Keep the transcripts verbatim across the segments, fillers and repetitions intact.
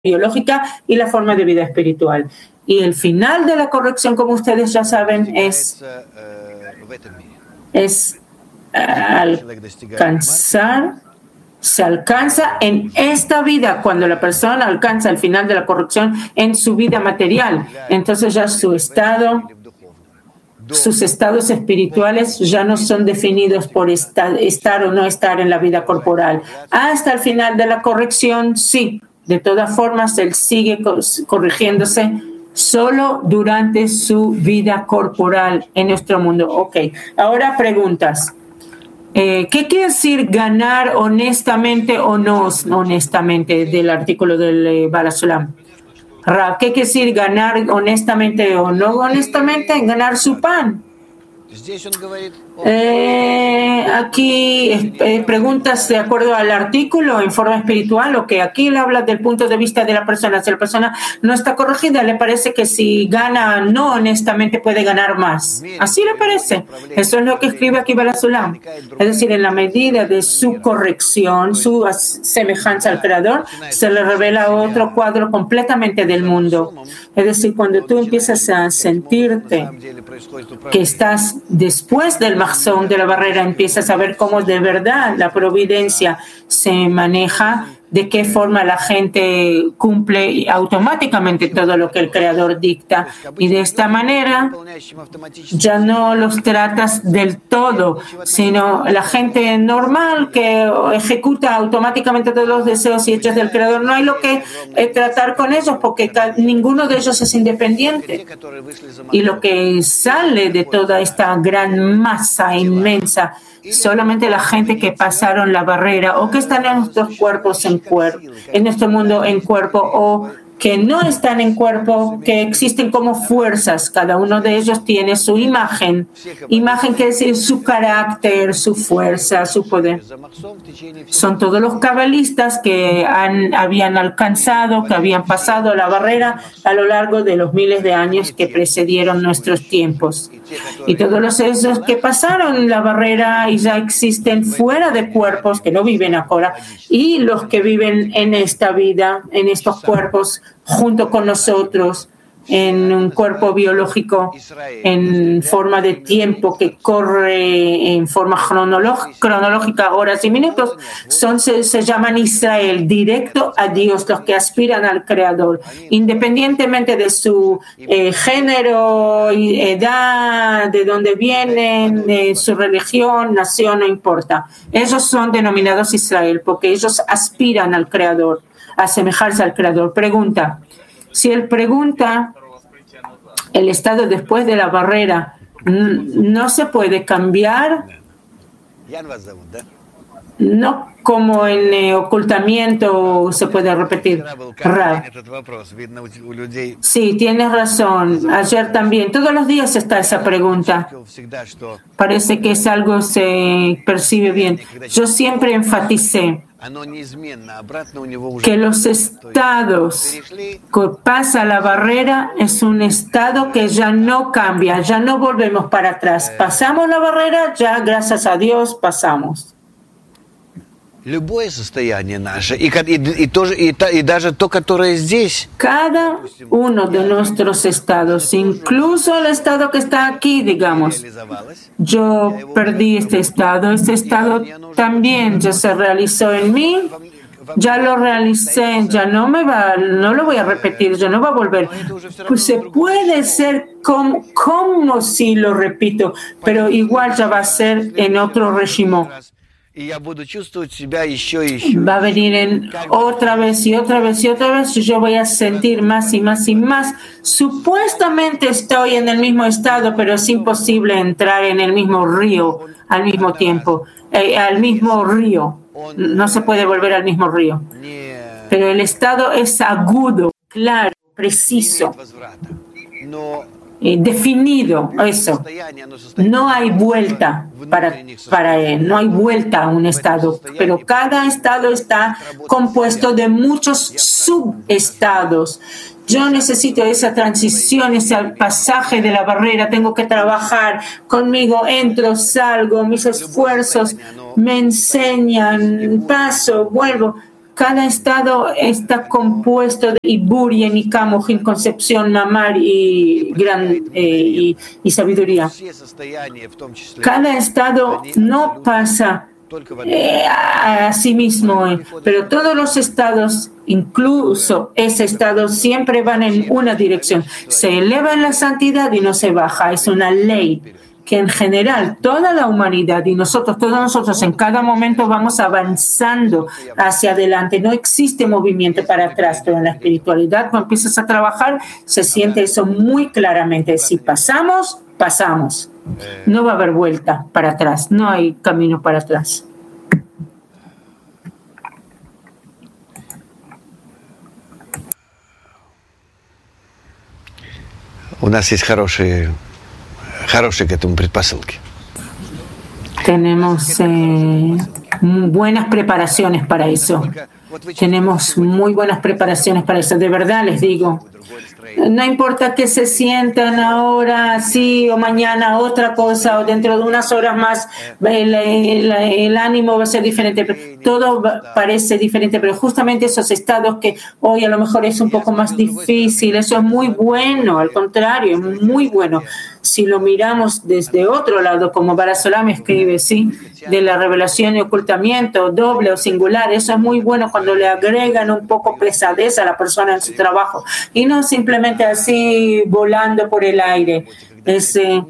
biológica y la forma de vida espiritual. Y el final de la corrección, como ustedes ya saben, es, es alcanzar, se alcanza en esta vida, cuando la persona alcanza el final de la corrección en su vida material. Entonces ya su estado, sus estados espirituales ya no son definidos por estar, estar o no estar en la vida corporal. Hasta el final de la corrección, sí. De todas formas, él sigue corrigiéndose solo durante su vida corporal en nuestro mundo. Ok, ahora preguntas. Eh, ¿Qué quiere decir ganar honestamente o no honestamente del artículo del eh, Baal HaSulam? Rav, ¿qué quiere decir ganar honestamente o no honestamente? Ganar su pan. Eh, aquí eh, preguntas de acuerdo al artículo en forma espiritual, o que aquí él habla del punto de vista de la persona. Si la persona no está corregida, le parece que si gana no honestamente puede ganar más. Así le parece. Eso es lo que escribe aquí Baal HaSulam. Es decir, en la medida de su corrección, su semejanza al Creador, se le revela otro cuadro completamente del mundo. Es decir, cuando tú empiezas a sentirte que estás después del mahzón, de la barrera, empiezas a ver cómo de verdad la providencia se maneja, de qué forma la gente cumple automáticamente todo lo que el Creador dicta. Y de esta manera ya no los tratas del todo, sino la gente normal que ejecuta automáticamente todos los deseos y hechos del Creador. No hay lo que eh, tratar con ellos, porque ninguno de ellos es independiente. Y lo que sale de toda esta gran masa inmensa, solamente la gente que pasaron la barrera o que están en nuestros cuerpos en cuerpo, en nuestro mundo en cuerpo, o que no están en cuerpo, que existen como fuerzas. Cada uno de ellos tiene su imagen. Imagen quiere decir su carácter, su fuerza, su poder. Son todos los cabalistas que han, habían alcanzado, que habían pasado la barrera a lo largo de los miles de años que precedieron nuestros tiempos. Y todos los esos que pasaron la barrera y ya existen fuera de cuerpos, que no viven ahora, y los que viven en esta vida, en estos cuerpos, junto con nosotros, en un cuerpo biológico, en forma de tiempo que corre en forma cronológica, horas y minutos, son, se, se llaman Israel, directo a Dios, los que aspiran al Creador, independientemente de su eh, género, edad, de dónde vienen, de su religión, nación, no importa. Ellos son denominados Israel porque ellos aspiran al Creador, a asemejarse al Creador. Pregunta. Si él pregunta, el estado después de la barrera no se puede cambiar, no como en eh, ocultamiento se puede repetir. Rav. Sí, tienes razón. Ayer también, todos los días está esa pregunta. Parece que es algo que se percibe bien. Yo siempre enfaticé que los estados que pasa la barrera es un estado que ya no cambia, ya no volvemos para atrás. Pasamos la barrera, ya gracias a Dios pasamos. Cada uno de nuestros estados, incluso el estado que está aquí, digamos, yo perdí este estado, este estado también ya se realizó en mí, ya lo realicé, ya no me va, no lo voy a repetir, ya no va a volver. Pues se puede ser como, como si lo repito, pero igual ya va a ser en otro régimen. Va a venir en otra vez y otra vez y otra vez, y yo voy a sentir más y más y más. Supuestamente estoy en el mismo estado, pero es imposible entrar en el mismo río al mismo tiempo, eh, al mismo río. No se puede volver al mismo río. Pero el estado es agudo, claro, preciso. Eh, definido, eso. No hay vuelta para, para él, no hay vuelta a un estado, pero cada estado está compuesto de muchos subestados. Yo necesito esa transición, ese pasaje de la barrera, tengo que trabajar conmigo, entro, salgo, mis esfuerzos me enseñan, paso, vuelvo. Cada estado está compuesto de Ibur y Enikam, concepción, mamar y, gran, eh, y, y sabiduría. Cada estado no pasa eh, a, a sí mismo, eh, pero todos los estados, incluso ese estado, siempre van en una dirección. Se eleva en la santidad y no se baja. Es una ley que en general toda la humanidad y nosotros, todos nosotros en cada momento vamos avanzando hacia adelante. No existe movimiento para atrás, pero en la espiritualidad cuando empiezas a trabajar se siente eso muy claramente. Si pasamos, pasamos. No va a haber vuelta para atrás, no hay camino para atrás. У нас есть хорошие, хорошие к этому предпосылки. Tenemos eh, buenas preparaciones para eso. Tenemos muy buenas preparaciones para eso. De verdad les digo. No importa que se sientan ahora así o mañana otra cosa o dentro de unas horas más el, el, el ánimo va a ser diferente. Todo parece diferente, pero justamente esos estados que hoy a lo mejor es un poco más difícil, eso es muy bueno, al contrario, es muy bueno. Si lo miramos desde otro lado, como Barasolam escribe, ¿sí? De la revelación y ocultamiento, doble o singular, eso es muy bueno cuando le agregan un poco pesadez a la persona en su trabajo y no simplemente así volando por el aire. Es, eh,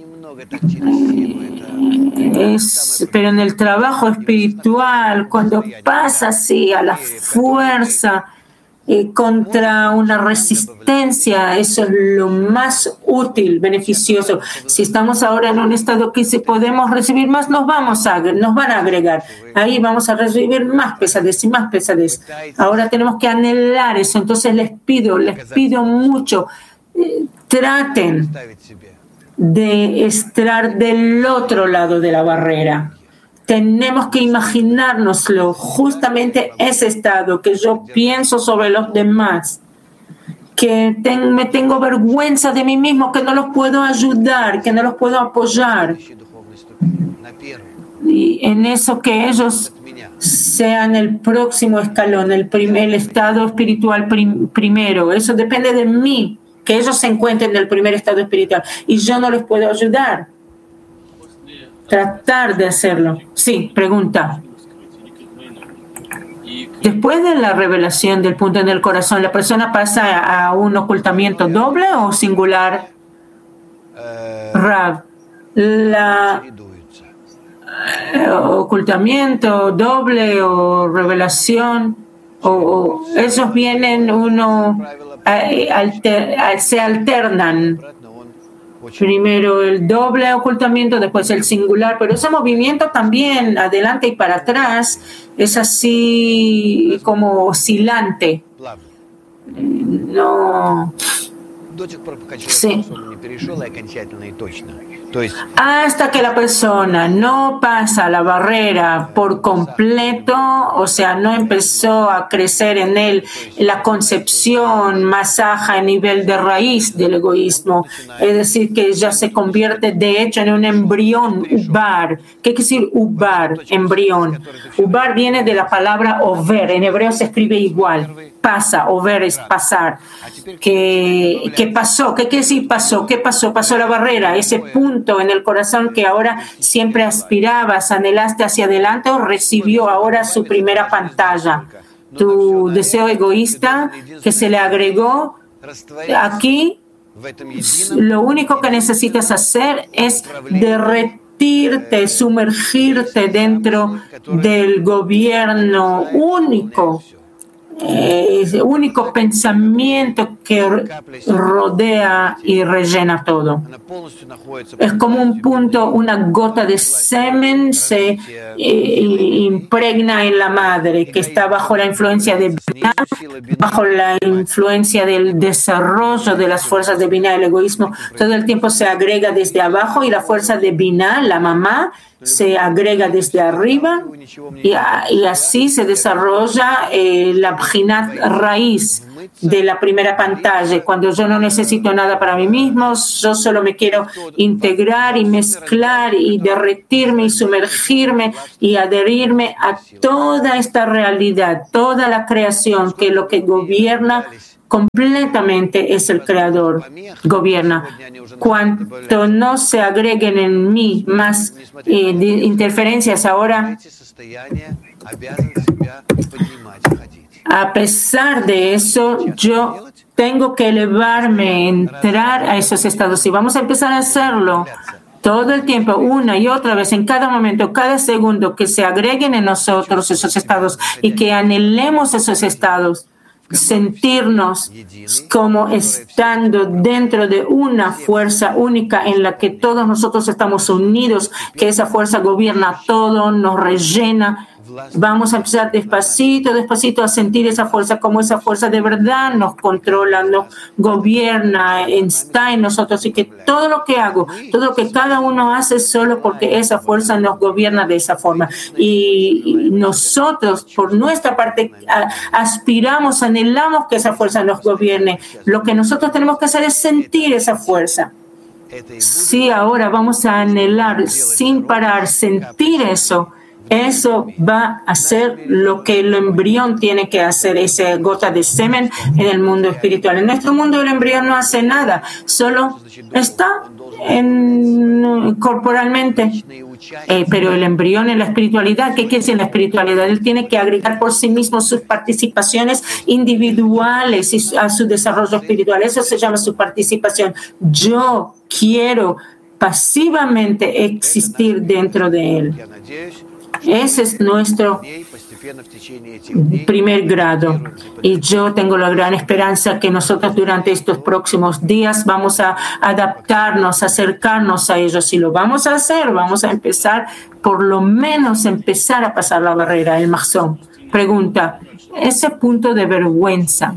es, pero en el trabajo espiritual, cuando pasa así a la fuerza, Eh, contra una resistencia, eso es lo más útil, beneficioso. Si estamos ahora en un estado que si podemos recibir más, nos vamos a, nos van a agregar. Ahí vamos a recibir más pesadez y más pesadez. Ahora tenemos que anhelar eso. Entonces les pido, les pido mucho, eh, traten de estar del otro lado de la barrera. Tenemos que imaginárnoslo, justamente ese estado que yo pienso sobre los demás, que ten, me tengo vergüenza de mí mismo, que no los puedo ayudar, que no los puedo apoyar. Y en eso que ellos sean el próximo escalón, el, primer, el estado espiritual prim, primero. Eso depende de mí, que ellos se encuentren en el primer estado espiritual y yo no les puedo ayudar. Tratar de hacerlo. Sí, pregunta. Después de la revelación del punto en el corazón, ¿la persona pasa a un ocultamiento doble o singular? Rav, la eh, ocultamiento doble o revelación, o, o esos vienen uno, eh, alter, se alternan. Primero el doble ocultamiento, después el singular, pero ese movimiento también adelante y para atrás es así como oscilante. No. Sí. Hasta que la persona no pasa la barrera por completo, o sea, no empezó a crecer en él la concepción más baja a nivel de raíz del egoísmo, es decir, que ya se convierte de hecho en un embrión ubar. ¿Qué quiere decir ubar? Embrión. Ubar viene de la palabra over, en hebreo se escribe igual. Pasa, over es pasar. ¿Qué, qué pasó? ¿Qué quiere decir pasó? ¿Qué pasó? Pasó la barrera, ese punto en el corazón que ahora siempre aspirabas, anhelaste hacia adelante, o recibió ahora su primera pantalla. Tu deseo egoísta que se le agregó aquí, lo único que necesitas hacer es derretirte, sumergirte dentro del gobierno único. Ese único pensamiento que rodea y rellena todo. Es como un punto, una gota de semen se eh, impregna en la madre, que está bajo la influencia de Binah, bajo la influencia del desarrollo de las fuerzas de Binah. El egoísmo todo el tiempo se agrega desde abajo y la fuerza de Binah, la mamá, se agrega desde arriba y, y así se desarrolla eh, la bjinat raíz. de la primera pantalla, cuando yo no necesito nada para mí mismo, yo solo me quiero integrar y mezclar y derretirme y sumergirme y adherirme a toda esta realidad, toda la creación, que lo que gobierna completamente es el Creador, gobierna. Cuanto no se agreguen en mí más eh, interferencias ahora, a pesar de eso, yo tengo que elevarme, entrar a esos estados y vamos a empezar a hacerlo todo el tiempo, una y otra vez, en cada momento, cada segundo, que se agreguen en nosotros esos estados y que anhelemos esos estados. Sentirnos como estando dentro de una fuerza única en la que todos nosotros estamos unidos, que esa fuerza gobierna todo, nos rellena. Vamos a empezar despacito, despacito a sentir esa fuerza, como esa fuerza de verdad nos controla, nos gobierna, está en nosotros, y que todo lo que hago, todo lo que cada uno hace es solo porque esa fuerza nos gobierna de esa forma. Y, y nosotros, por nuestra parte, a, aspiramos, anhelamos que esa fuerza nos gobierne. Lo que nosotros tenemos que hacer es sentir esa fuerza. Sí, ahora vamos a anhelar sin parar, sentir eso. Eso va a hacer lo que el embrión tiene que hacer, esa gota de semen en el mundo espiritual. En nuestro mundo el embrión no hace nada, solo está en, corporalmente. Eh, pero el embrión en la espiritualidad, ¿qué quiere decir en la espiritualidad? Él tiene que agregar por sí mismo sus participaciones individuales y a su desarrollo espiritual. Eso se llama su participación. Yo quiero pasivamente existir dentro de él. Ese es nuestro primer grado. Y yo tengo la gran esperanza que nosotros durante estos próximos días vamos a adaptarnos, acercarnos a ellos. Y lo vamos a hacer, vamos a empezar, por lo menos empezar a pasar la barrera, el Mahzón. Pregunta, ese punto de vergüenza,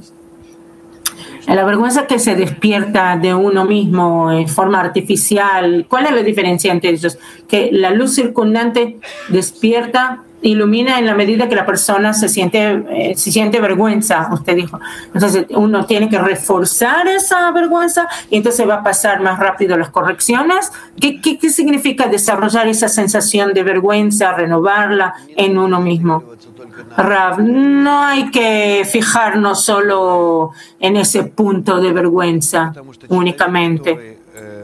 la vergüenza que se despierta de uno mismo en forma artificial, ¿cuál es la diferencia entre ellos? Que la luz circundante despierta, ilumina en la medida que la persona se siente, eh, se siente vergüenza, usted dijo. Entonces uno tiene que reforzar esa vergüenza y entonces va a pasar más rápido las correcciones. ¿Qué, qué, qué significa desarrollar esa sensación de vergüenza, renovarla en uno mismo? Rav, no hay que fijarnos solo en ese punto de vergüenza únicamente.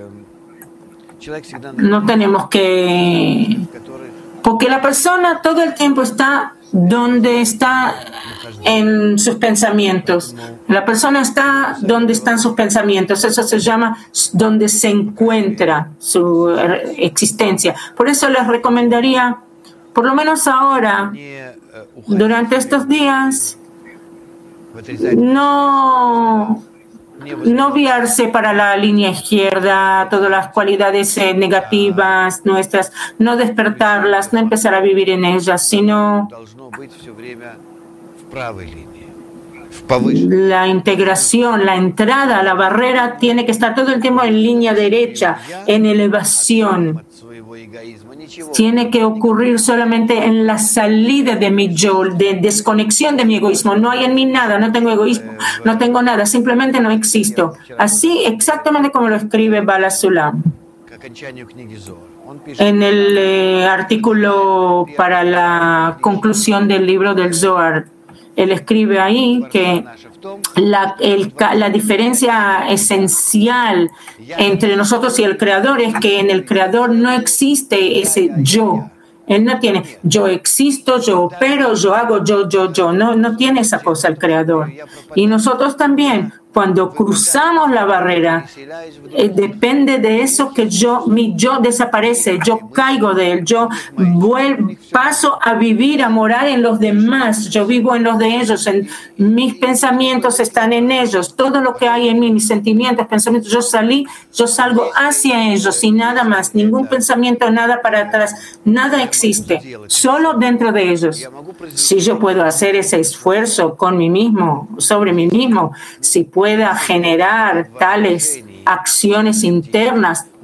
No tenemos que... Porque la persona todo el tiempo está donde está en sus pensamientos. La persona está donde están sus pensamientos. Eso se llama donde se encuentra su existencia. Por eso les recomendaría, por lo menos ahora, durante estos días, no, no guiarse para la línea izquierda, todas las cualidades eh, negativas nuestras, no despertarlas, no empezar a vivir en ellas, sino la integración, la entrada a la barrera tiene que estar todo el tiempo en línea derecha, en elevación. Tiene que ocurrir solamente en la salida de mi yo, de desconexión de mi egoísmo. No hay en mí nada, no tengo egoísmo, no tengo nada, simplemente no existo. Así exactamente como lo escribe Bala Sulam. En el eh, artículo para la conclusión del libro del Zohar, él escribe ahí que la, el, la diferencia esencial entre nosotros y el Creador es que en el Creador no existe ese yo. Él no tiene yo existo, yo opero, yo hago, yo, yo, yo. No, no tiene esa cosa el Creador. Y nosotros también, cuando cruzamos la barrera, eh, depende de eso que yo, mi yo desaparece, yo caigo de él, yo vuelvo, paso a vivir, a morar en los demás, yo vivo en los de ellos, en, mis pensamientos están en ellos, todo lo que hay en mí, mis sentimientos, pensamientos, yo salí, yo salgo hacia ellos y nada más, ningún pensamiento, nada para atrás, nada existe, solo dentro de ellos. Si yo puedo hacer ese esfuerzo con mí mismo, sobre mí mismo, si puedo pueda generar tales acciones internas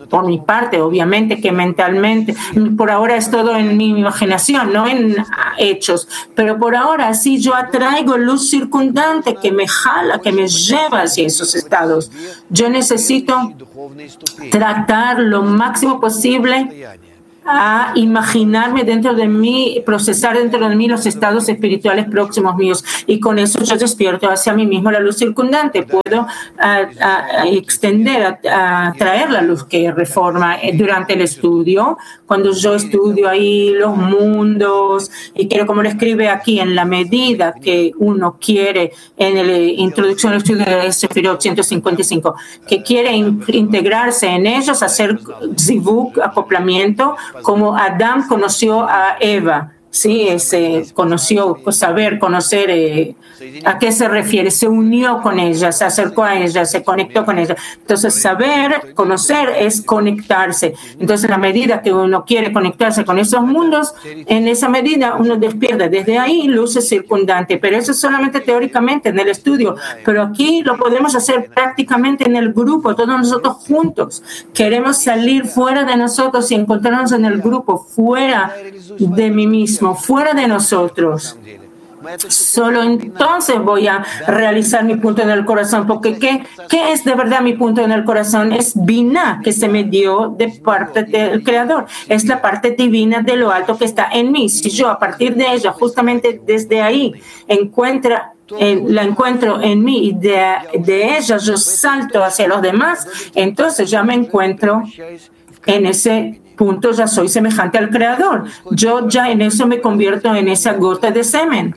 por mi parte, obviamente que mentalmente, por ahora es todo en mi imaginación, no en hechos, pero por ahora sí yo atraigo luz circundante que me jala, que me lleva hacia esos estados. Yo necesito tratar lo máximo posible a imaginarme dentro de mí, procesar dentro de mí los estados espirituales próximos míos, y con eso yo despierto hacia mí mismo la luz circundante. Puedo a, a, a extender, a, a traer la luz que reforma durante el estudio. Cuando yo estudio ahí los mundos, y quiero, como lo escribe aquí, en la medida que uno quiere, en la introducción al estudio de Sefirot ciento cincuenta y cinco, que quiere in, integrarse en ellos, hacer zivuk, acoplamiento, como Adán conoció a Eva, sí, ese conoció, saber, conocer, eh, ¿a qué se refiere? Se unió con ella, se acercó a ella, se conectó con ella. Entonces, saber, conocer es conectarse. Entonces, a medida que uno quiere conectarse con esos mundos, en esa medida uno despierta. Desde ahí, luces circundantes, pero eso es solamente teóricamente en el estudio. Pero aquí lo podemos hacer prácticamente en el grupo, todos nosotros juntos. Queremos salir fuera de nosotros y encontrarnos en el grupo, fuera de mí mismo, fuera de nosotros. Solo entonces voy a realizar mi punto en el corazón, porque ¿qué, qué es de verdad mi punto en el corazón? Es Binah, que se me dio de parte del Creador. Es la parte divina de lo alto que está en mí. Si yo a partir de ella, justamente desde ahí, encuentra, eh, la encuentro en mí y de, de ella yo salto hacia los demás, entonces ya me encuentro en ese punto, ya soy semejante al Creador. Yo ya en eso me convierto en esa gota de semen.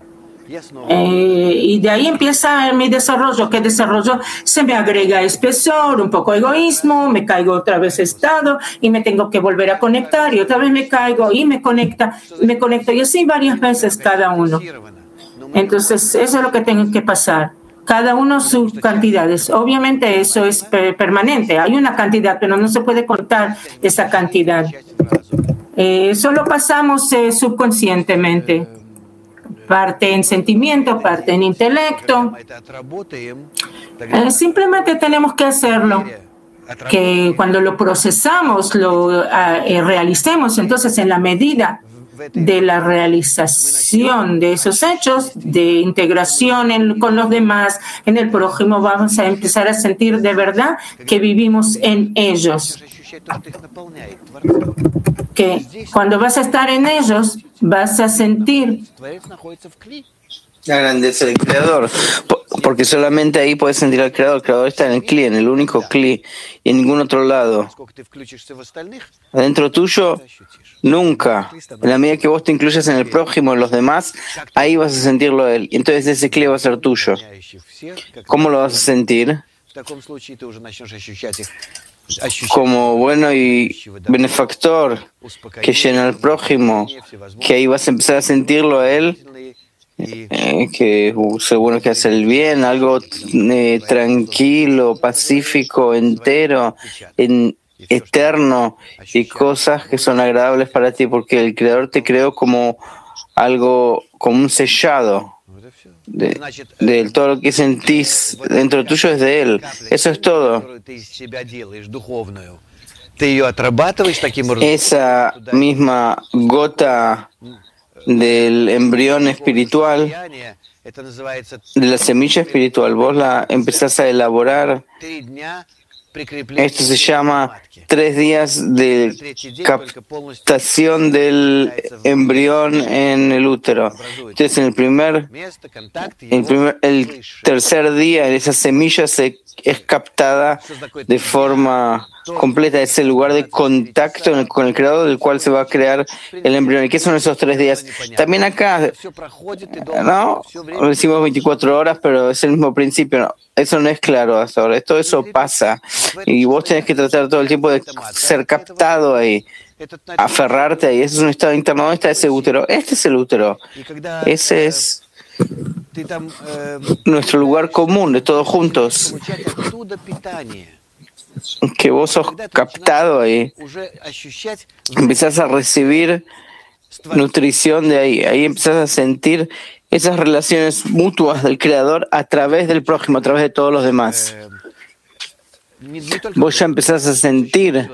Eh, y de ahí empieza mi desarrollo. ¿Qué desarrollo? Se me agrega espesor, un poco egoísmo, me caigo otra vez estado y me tengo que volver a conectar y otra vez me caigo y me conecta, me conecto y así varias veces cada uno. Entonces, eso es lo que tengo que pasar. Cada uno sus cantidades. Obviamente eso es permanente. Hay una cantidad, pero no se puede contar esa cantidad. Eh, solo pasamos eh, subconscientemente. Parte en sentimiento, parte en intelecto. Eh, simplemente tenemos que hacerlo. Que cuando lo procesamos, lo eh, realicemos, entonces en la medida de la realización de esos hechos, de integración en, con los demás, en el prójimo, vamos a empezar a sentir de verdad que vivimos en ellos. Que cuando vas a estar en ellos, vas a sentir la grandeza del Creador, porque solamente ahí puedes sentir al Creador. El Creador está en el Kli, en el único Kli, y en ningún otro lado. Adentro tuyo, nunca. En la medida que vos te incluyas en el prójimo, en los demás, ahí vas a sentirlo a él. Y entonces ese Kli va a ser tuyo. ¿Cómo lo vas a sentir? Como bueno y benefactor que llena al prójimo, que ahí vas a empezar a sentirlo a él. Eh, que uh, seguro que hace el bien, algo eh, tranquilo, pacífico, entero, en, eterno, y cosas que son agradables para ti, porque el Creador te creó como algo, como un sellado de, de todo lo que sentís dentro tuyo es de Él. Eso es todo. Esa misma gota del embrión espiritual, de la semilla espiritual, vos la empezás a elaborar. Esto se llama tres días de captación del embrión en el útero. Entonces, en el primer, el primer, el tercer día, esa semilla se es captada de forma completa. Es el lugar de contacto con el Creador del cual se va a crear el embrión. ¿Y qué son esos tres días? También acá, ¿no? Decimos veinticuatro horas, pero es el mismo principio. No, eso no es claro hasta ahora. Todo eso pasa. Y vos tenés que tratar todo el tiempo de ser captado ahí, aferrarte ahí. Ese es un estado interno. ¿Dónde está ese útero? Este es el útero. Ese es nuestro lugar común de todos juntos. Que vos sos captado ahí, empezás a recibir nutrición de ahí, ahí empezás a sentir esas relaciones mutuas del Creador a través del prójimo, a través de todos los demás. vos ya empezás a sentir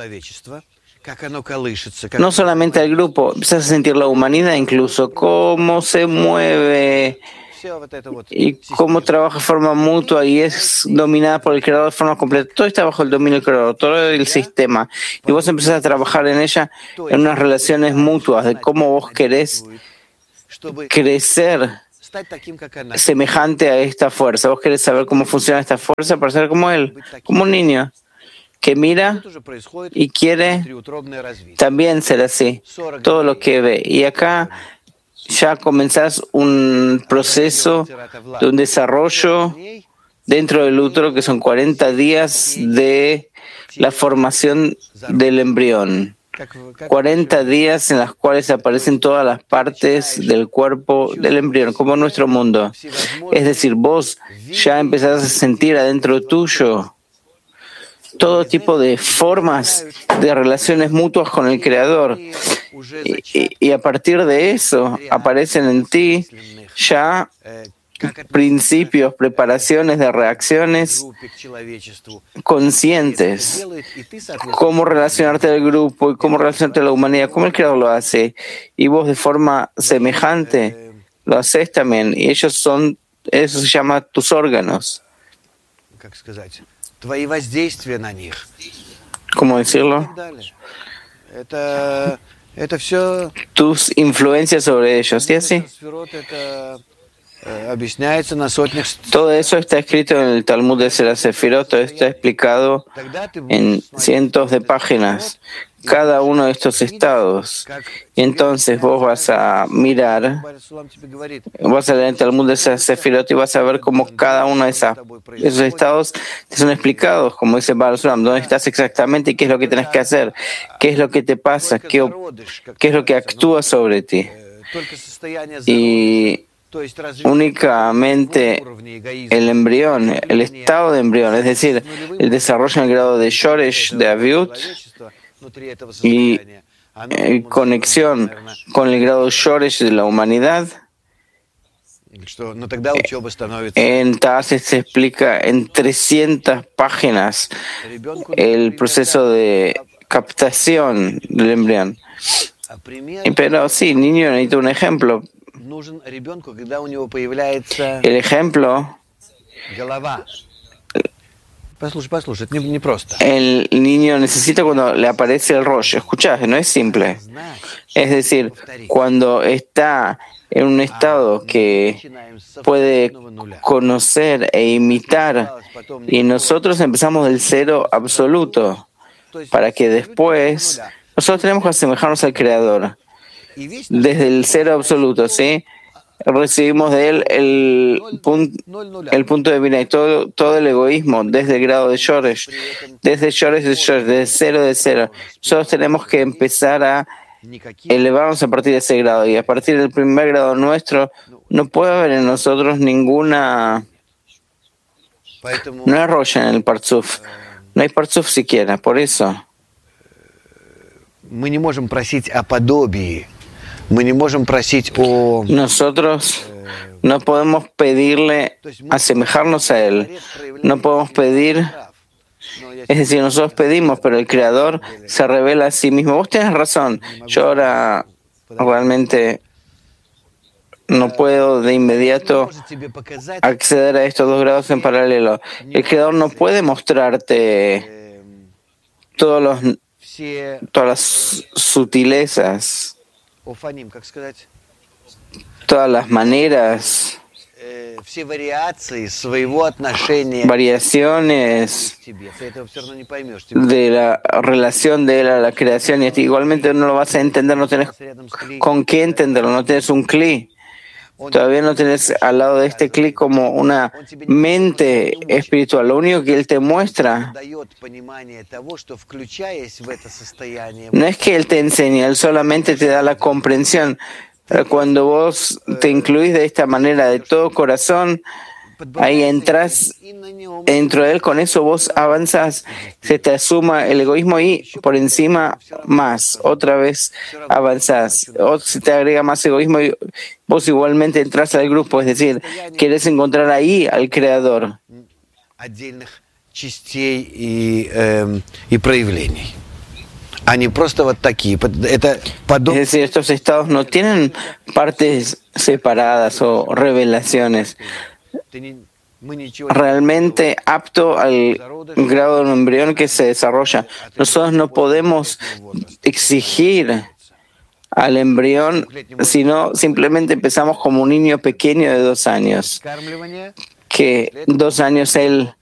no solamente al grupo, empezás a sentir la humanidad incluso, cómo se mueve y cómo trabaja de forma mutua y es dominada por el creador de forma completa. Todo está bajo el dominio del creador, todo el sistema. Y vos empezás a trabajar en ella en unas relaciones mutuas de cómo vos querés crecer semejante a esta fuerza. Vos querés saber cómo funciona esta fuerza para ser como él, como un niño que mira y quiere también ser así, todo lo que ve. Y acá ya comenzás un proceso de un desarrollo dentro del útero que son cuarenta días de la formación del embrión. cuarenta días en las cuales aparecen todas las partes del cuerpo del embrión, como en nuestro mundo. Es decir, vos ya empezás a sentir adentro tuyo todo tipo de formas de relaciones mutuas con el Creador. Y, y, y a partir de eso aparecen en ti ya principios, preparaciones de reacciones conscientes, cómo relacionarte al grupo y cómo relacionarte a la humanidad, cómo el Creador lo hace, y vos de forma semejante lo haces también, y ellos son, eso se llama tus órganos. ¿Cómo decirlo? Tus influencias sobre ellos, ¿y así? Todo eso está escrito en el Talmud de Sela Sefirot, todo está explicado en cientos de páginas, cada uno de estos estados. Y entonces vos vas a mirar, vas a leer el Talmud de Sela Sefirot y vas a ver cómo cada uno de esas, esos estados te son explicados, como dice Baal Sulam, dónde estás exactamente y qué es lo que tenés que hacer, qué es lo que te pasa, qué, qué es lo que actúa sobre ti. Y únicamente el embrión, el estado de embrión, es decir, el desarrollo en el grado de Shoresh, de Aviut, y eh, conexión con el grado Shoresh de la humanidad. En Ta'ases se explica en trescientas páginas el proceso de captación del embrión. Pero sí, niño necesita un ejemplo. El ejemplo, el niño necesita cuando le aparece el rollo. Escuchá, no es simple. Es decir, cuando está en un estado que puede conocer e imitar, y nosotros empezamos del cero absoluto, para que después nosotros tenemos que asemejarnos al Creador. Desde el cero absoluto, ¿sí? Recibimos de él el, pun, el punto de vista y todo, todo el egoísmo desde el grado de Shoresh, desde Shoresh de Shoresh, desde cero de cero. Nosotros tenemos que empezar a elevarnos a partir de ese grado, y a partir del primer grado nuestro no puede haber en nosotros ninguna, no hay roya en el Partzuf, no hay Partzuf siquiera, por eso. Nosotros no podemos pedirle asemejarnos a él, no podemos pedir, es decir, nosotros pedimos, pero el Creador se revela a sí mismo. Vos tenés razón, yo ahora realmente no puedo de inmediato acceder a estos dos grados en paralelo. El Creador no puede mostrarte todos los, todas las sutilezas, todas las maneras, variaciones de la relación de él a la creación, y igualmente no lo vas a entender, no tenés con qué entenderlo, no tenés un cli. Todavía no tenés al lado de este clic como una mente espiritual. Lo único que él te muestra no es que él te enseña, él solamente te da la comprensión. Pero cuando vos te incluís de esta manera de todo corazón, ahí entras dentro de él, con eso vos avanzás, se te asuma el egoísmo y por encima más, otra vez avanzás, o se te agrega más egoísmo y vos igualmente entras al grupo, es decir, querés encontrar ahí al Creador. частей и, э, и проявлений. Они просто вот такие. Это подоб... Es decir, estos estados no tienen partes separadas o revelaciones. Realmente apto al grado de un embrión que se desarrolla. Nosotros no podemos exigir al embrión, sino simplemente empezamos como un niño pequeño de dos años, que dos años él